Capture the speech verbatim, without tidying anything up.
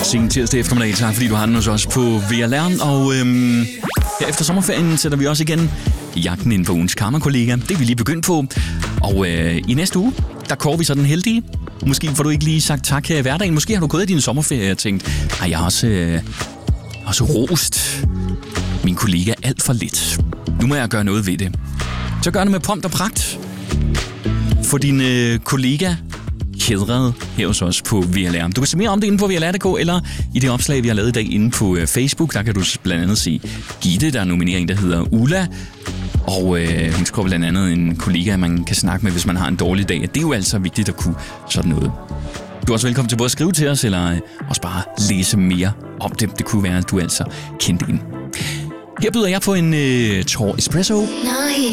sen tirsdag eftermiddag. Tak fordi du har den hos os på V L R. Og øhm, her efter sommerferien sætter vi også igen jagten ind på ugens karma-kollega. Det er vi lige begyndt på. Og øh, i næste uge, der kårer vi så den heldige. Måske får du ikke lige sagt tak her i hverdagen. Måske har du gået i din sommerferie og tænkt, ej, jeg har også, øh, også rost min kollega alt for lidt. Nu må jeg gøre noget ved det. Så gør det med pomp og pragt. Få din øh, kollega hædret her hos os på V L R. Du kan se mere om det inde på V L R punktum d k, eller i det opslag, vi har lavet i dag inde på øh, Facebook. Der kan du blandt andet se Gitte, der nominerer en, der hedder Ulla. Og øh, hun skriver blandt andet en kollega, man kan snakke med, hvis man har en dårlig dag. Det er jo altså vigtigt at kunne sådan noget. Du er også velkommen til både at skrive til os, eller øh, også bare læse mere om det. Det kunne være, at du altså kendte en. Her byder jeg på en øh, tår espresso.